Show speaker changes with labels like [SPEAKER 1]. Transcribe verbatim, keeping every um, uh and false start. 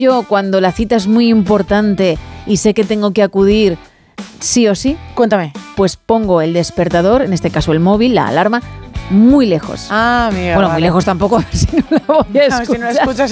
[SPEAKER 1] Yo, cuando la cita es muy importante y sé que tengo que acudir sí o sí,
[SPEAKER 2] Cuéntame.
[SPEAKER 1] pues pongo el despertador, en este caso el móvil, la alarma, muy lejos.
[SPEAKER 2] Ah, amiga,
[SPEAKER 1] bueno,
[SPEAKER 2] vale.
[SPEAKER 1] muy lejos tampoco, si no la voy a
[SPEAKER 2] No,
[SPEAKER 1] escuchar.
[SPEAKER 2] si no la escuchas